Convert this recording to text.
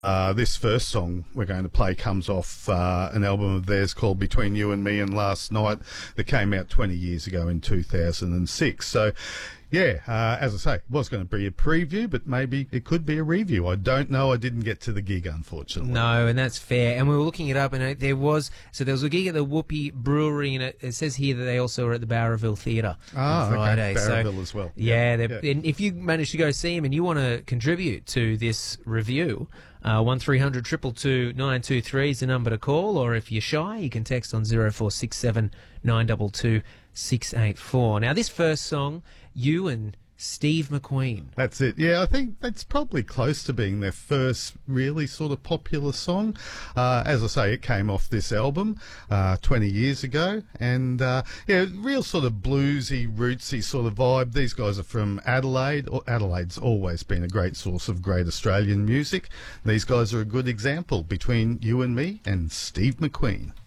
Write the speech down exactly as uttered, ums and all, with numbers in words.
Uh, this first song we're going to play comes off uh, an album of theirs called Between You and Me and Last Night that came out twenty years ago in two thousand six. So, yeah, uh, as I say, it was going to be a preview, but maybe it could be a review. I don't know. I didn't get to the gig, unfortunately. No, and that's fair. And we were looking it up, and there was, so there was a gig at the Whoopi Brewery, and it, it says here that they also were at the Bowraville Theatre ah, on Friday. Okay. Bowraville so, as well. Yeah, yeah. yeah. And if you manage to go see them and you want to contribute to this review, uh, one three hundred two two two nine two three is the number to call, or if you're shy, you can text on zero four six seven nine two two six eight four. Now, this first song, you and Steve McQueen. That's it. Yeah, I think that's probably close to being their first really sort of popular song. Uh, as I say, it came off this album uh, twenty years ago. And, uh, yeah, real sort of bluesy, rootsy sort of vibe. These guys are from Adelaide. Adelaide's always been a great source of great Australian music. These guys are a good example. Between You and Me and Steve McQueen.